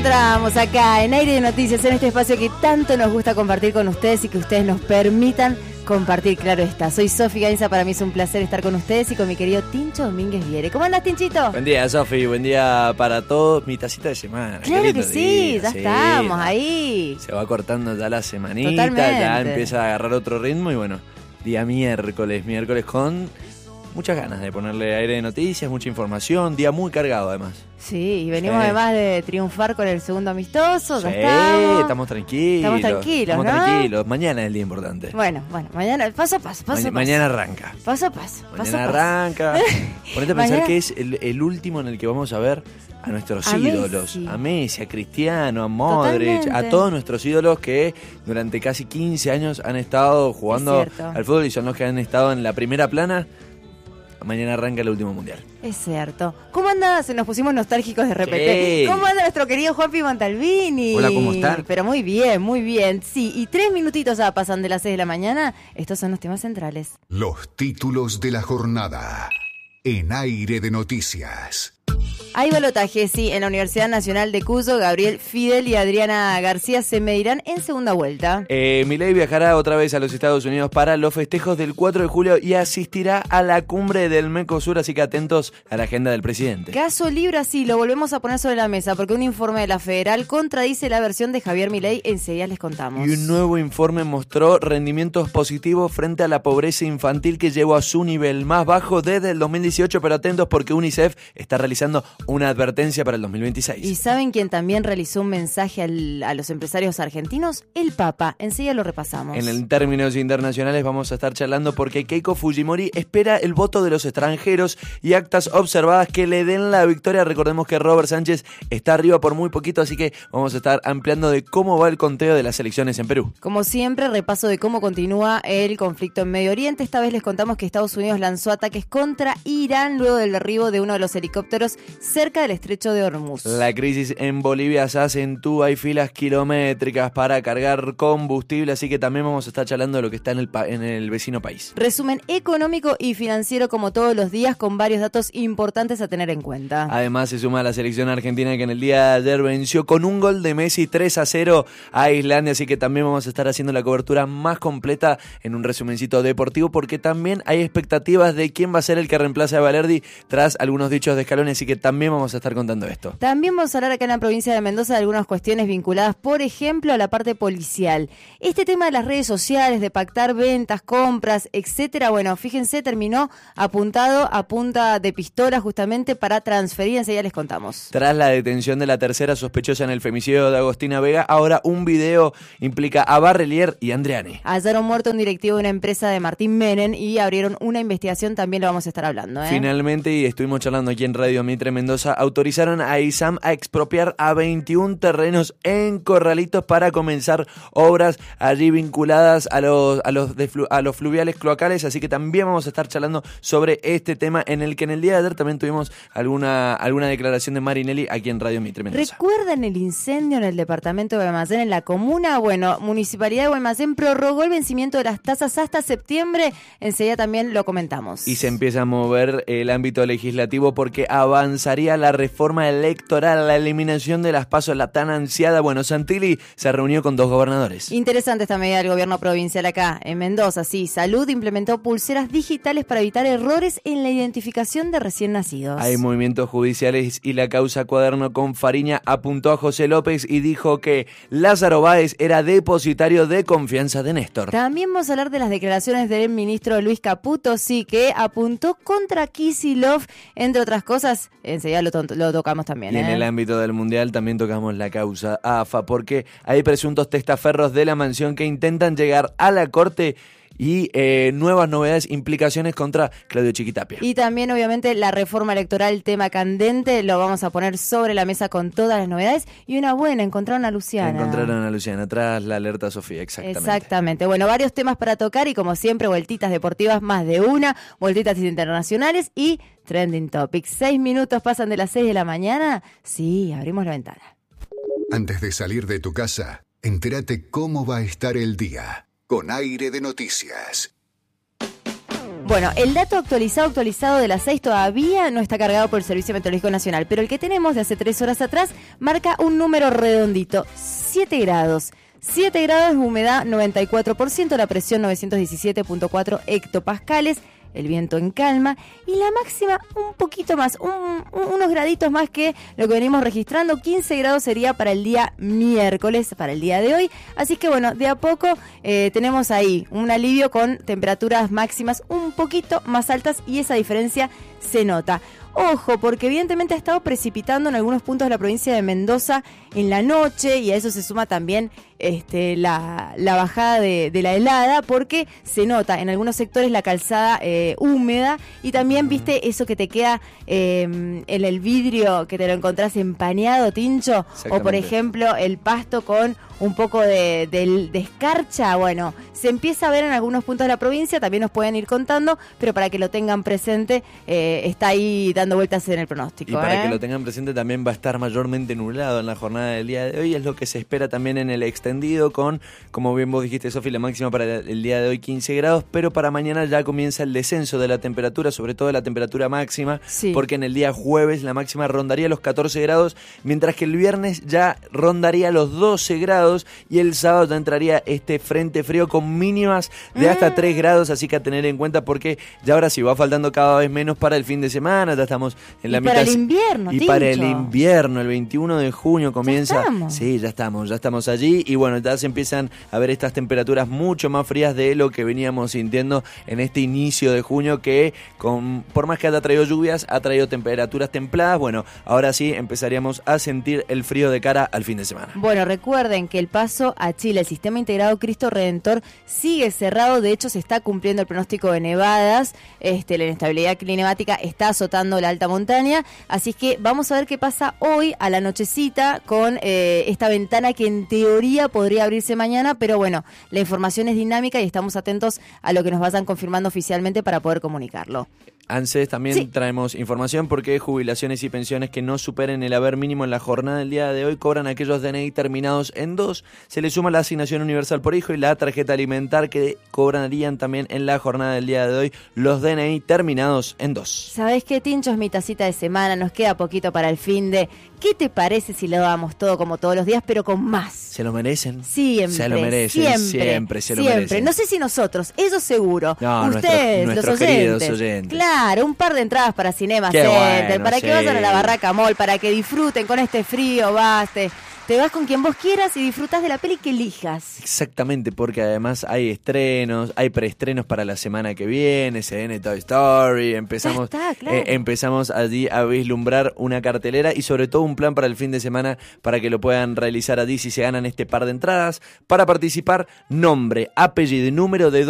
encontramos acá en Aire de Noticias, en este espacio que tanto nos gusta compartir con ustedes y que ustedes nos permitan compartir, claro está. Soy Sofi Gainza, para mí es un placer estar con ustedes y con mi querido Tincho Domínguez Viere. ¿Cómo andas, Tinchito? Buen día, Sofi, buen día para todos. Mi tacita de semana. Claro que sí, ya estamos ahí. Se va cortando ya la semanita, Totalmente. Ya empieza a agarrar otro ritmo y bueno, día miércoles con muchas ganas de ponerle Aire de Noticias, mucha información, día muy cargado además. Sí, y venimos Sí. además de triunfar con el segundo amistoso, ya Sí, estamos estamos tranquilos. ¿no? tranquilos. Mañana es el día importante. Bueno, mañana, paso a paso, Mañana arranca. Paso a paso. Mañana arranca. Ponete a pensar Mañana- que es el último en el que vamos a ver a nuestros A ídolos, Messi. a Messi, a Cristiano, a Modric, Totalmente. a todos nuestros ídolos que durante casi 15 años han estado jugando Es cierto. al fútbol y son los que han estado en la primera plana. Mañana arranca el último mundial. Es cierto. ¿Cómo anda? Se nos pusimos nostálgicos de repente. Sí. ¿Cómo anda nuestro querido Juanpi Montalbini? Hola, ¿cómo están? Pero muy bien, muy bien. Sí, y 3 minutitos ya pasan de las 6 de la mañana. Estos son los temas centrales. Los títulos de la jornada en Aire de Noticias. Hay balotaje, sí, en la Universidad Nacional de Cuyo. Gabriel Fidel y Adriana García se medirán en segunda vuelta. Milei viajará otra vez a los Estados Unidos para los festejos del 4 de julio y asistirá a la cumbre del Mercosur, así que atentos a la agenda del presidente. Caso Libra, sí, lo volvemos a poner sobre la mesa porque un informe de la Federal contradice la versión de Javier Milei. Enseguida les contamos. Y un nuevo informe mostró rendimientos positivos frente a la pobreza infantil que llegó a su nivel más bajo desde el 2018, pero atentos porque UNICEF está realizando una advertencia para el 2026. ¿Y saben quién también realizó un mensaje a los empresarios argentinos? El Papa. Enseguida lo repasamos. En términos internacionales vamos a estar charlando porque Keiko Fujimori espera el voto de los extranjeros y actas observadas que le den la victoria. Recordemos que Robert Sánchez está arriba por muy poquito, así que vamos a estar ampliando de cómo va el conteo de las elecciones en Perú. Como siempre, repaso de cómo continúa el conflicto en Medio Oriente. Esta vez les contamos que Estados Unidos lanzó ataques contra Irán luego del derribo de uno de los helicópteros cerca del estrecho de Hormuz. La crisis en Bolivia se acentúa, hay filas kilométricas para cargar combustible, así que también vamos a estar charlando de lo que está en el vecino país. Resumen económico y financiero como todos los días con varios datos importantes a tener en cuenta. Además se suma a la selección argentina que en el día de ayer venció con un gol de Messi 3-0 a Islandia, así que también vamos a estar haciendo la cobertura más completa en un resumencito deportivo porque también hay expectativas de quién va a ser el que reemplace a Valerdi tras algunos dichos de Scaloni, así que también vamos a estar contando esto. También vamos a hablar acá en la provincia de Mendoza de algunas cuestiones vinculadas, por ejemplo, a la parte policial. Este tema de las redes sociales, de pactar ventas, compras, etcétera, bueno, fíjense, terminó apuntado a punta de pistola justamente para transferir, enseguida les contamos. Tras la detención de la tercera sospechosa en el femicidio de Agostina Vega, ahora un video implica a Barrelier y Andreani. Hallaron muerto un directivo de una empresa de Martín Menem y abrieron una investigación, también lo vamos a estar hablando. Finalmente, y estuvimos charlando aquí en Radio Mitre Mendoza, autorizaron a ISAM a expropiar a 21 terrenos en Corralitos para comenzar obras allí vinculadas a los fluviales cloacales, así que también vamos a estar charlando sobre este tema en el que en el día de ayer también tuvimos alguna declaración de Marinelli aquí en Radio Mitre Mendoza. ¿Recuerdan el incendio en el departamento de Guaymallén, en la comuna? Bueno, Municipalidad de Guaymallén prorrogó el vencimiento de las tasas hasta septiembre, enseguida también lo comentamos. Y se empieza a mover el ámbito legislativo porque avanzaría la reforma electoral, la eliminación de las PASO, la tan ansiada. Bueno, Santilli se reunió con 2 gobernadores. Interesante esta medida del gobierno provincial acá en Mendoza. Sí, Salud implementó pulseras digitales para evitar errores en la identificación de recién nacidos. Hay movimientos judiciales y la causa Cuaderno con Fariña apuntó a José López y dijo que Lázaro Báez era depositario de confianza de Néstor. También vamos a hablar de las declaraciones del ministro Luis Caputo, sí, que apuntó contra Kicillof, entre otras cosas. Enseguida lo tocamos también. Y en el ámbito del Mundial también tocamos la causa AFA, porque hay presuntos testaferros de la mansión que intentan llegar a la corte y nuevas novedades, implicaciones contra Claudio Chiquitapia. Y también, obviamente, la reforma electoral, tema candente, lo vamos a poner sobre la mesa con todas las novedades. Y una buena, encontraron a Luciana. Encontraron a Luciana, tras la alerta Sofía, exactamente. Exactamente. Bueno, varios temas para tocar y como siempre, vueltitas deportivas, más de una, vueltitas internacionales y Trending Topics. 6 minutos pasan de las 6 de la mañana. Sí, abrimos la ventana. Antes de salir de tu casa, entérate cómo va a estar el día con Aire de Noticias. Bueno, el dato actualizado de las 6 todavía no está cargado por el Servicio Meteorológico Nacional, pero el que tenemos de hace 3 horas atrás marca un número redondito, 7 grados. 7 grados, humedad 94%, la presión 917.4 hectopascales, el viento en calma y la máxima un poquito más, unos graditos más que lo que venimos registrando. 15 grados sería para el día miércoles, para el día de hoy. Así que bueno, de a poco tenemos ahí un alivio con temperaturas máximas un poquito más altas y esa diferencia se nota. Ojo, porque evidentemente ha estado precipitando en algunos puntos de la provincia de Mendoza en la noche y a eso se suma también la bajada de la helada, porque se nota en algunos sectores la calzada húmeda y también viste eso que te queda en el vidrio que te lo encontrás empañado, Tincho, o por ejemplo el pasto con un poco de escarcha. Bueno, se empieza a ver en algunos puntos de la provincia, también nos pueden ir contando, pero para que lo tengan presente, está ahí dando vueltas en el pronóstico. Y para que lo tengan presente también va a estar mayormente nublado en la jornada del día de hoy, es lo que se espera también en el extendido con, como bien vos dijiste, Sofi, la máxima para el día de hoy 15 grados, pero para mañana ya comienza el descenso de la temperatura, sobre todo de la temperatura máxima, sí, porque en el día jueves la máxima rondaría los 14 grados, mientras que el viernes ya rondaría los 12 grados y el sábado ya entraría este frente frío con mínimas de hasta 3 grados, así que a tener en cuenta porque ya ahora sí va faltando cada vez menos para el fin de semana, ya estamos en la mitad. Para el invierno, y Tincho. Para el invierno, el 21 de junio comienza. ¿Ya estamos? Sí, ya estamos allí y bueno, ya se empiezan a ver estas temperaturas mucho más frías de lo que veníamos sintiendo en este inicio de junio que por más que haya traído lluvias, ha traído temperaturas templadas. Bueno, ahora sí empezaríamos a sentir el frío de cara al fin de semana. Bueno, recuerden que el paso a Chile, el Sistema Integrado Cristo Redentor, sigue cerrado. De hecho, se está cumpliendo el pronóstico de nevadas. La inestabilidad climática está azotando la alta montaña. Así que vamos a ver qué pasa hoy a la nochecita con esta ventana que en teoría podría abrirse mañana. Pero bueno, la información es dinámica y estamos atentos a lo que nos vayan confirmando oficialmente para poder comunicarlo. ANSES también traemos información porque jubilaciones y pensiones que no superen el haber mínimo en la jornada del día de hoy cobran aquellos DNI terminados en 2. Se le suma la asignación universal por hijo y la tarjeta alimentar que cobrarían también en la jornada del día de hoy los DNI terminados en 2. ¿Sabés qué, Tincho? Es mi tacita de semana, nos queda poquito para el fin de... ¿Qué te parece si lo damos todo como todos los días, pero con más? ¿Se lo merecen? Siempre. Se lo merecen, siempre se lo merecen. No sé si nosotros, ellos seguro. No, ustedes, nuestros queridos oyentes. Claro, un par de entradas para Cinema Qué Center, bueno, para que vayan a la Barraca Mall, para que disfruten con este frío, te vas con quien vos quieras y disfrutás de la peli que elijas. Exactamente, porque además hay estrenos, hay preestrenos para la semana que viene, se viene Toy Story, empezamos allí a vislumbrar una cartelera y sobre todo un plan para el fin de semana para que lo puedan realizar allí si se ganan este par de entradas. Para participar, nombre, apellido y número de